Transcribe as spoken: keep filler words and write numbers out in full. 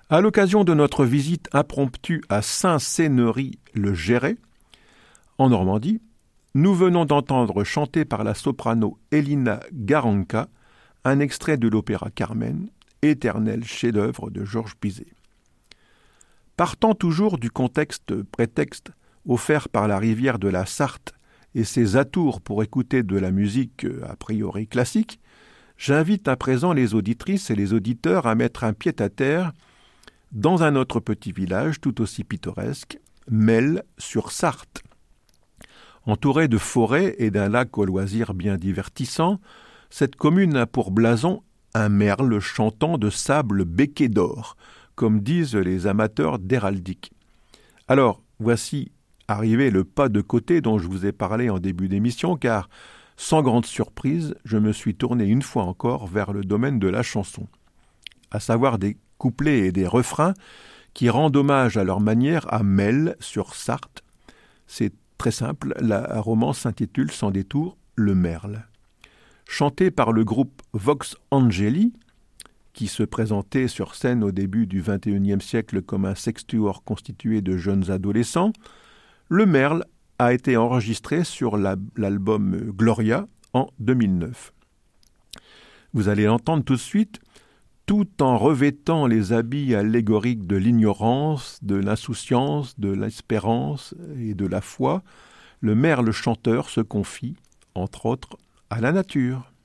À l'occasion de notre visite impromptue à Saint-Cénery-le-Géret, en Normandie, nous venons d'entendre chanter par la soprano Elina Garanca un extrait de l'opéra Carmen, éternel chef-d'œuvre de Georges Bizet. Partant toujours du contexte prétexte offert par la rivière de la Sarthe et ses atours pour écouter de la musique a priori classique, j'invite à présent les auditrices et les auditeurs à mettre un pied-à-terre dans un autre petit village tout aussi pittoresque, Melle-sur-Sarthe. Entourée de forêts et d'un lac au loisir bien divertissant, cette commune a pour blason un merle chantant de sable becqué d'or, comme disent les amateurs d'héraldique. Alors, voici arrivé le pas de côté dont je vous ai parlé en début d'émission, car, sans grande surprise, je me suis tourné une fois encore vers le domaine de la chanson, à savoir des couplets et des refrains qui rendent hommage à leur manière à Melle-sur-Sarthe. C'est très simple, la romance s'intitule sans détour « Le Merle ». Chanté par le groupe Vox Angeli, qui se présentait sur scène au début du vingt et unième siècle comme un sextuor constitué de jeunes adolescents, Le Merle a été enregistré sur la, l'album Gloria en deux mille neuf. Vous allez l'entendre tout de suite, tout en revêtant les habits allégoriques de l'ignorance, de l'insouciance, de l'espérance et de la foi, le merle chanteur se confie, entre autres, à la nature.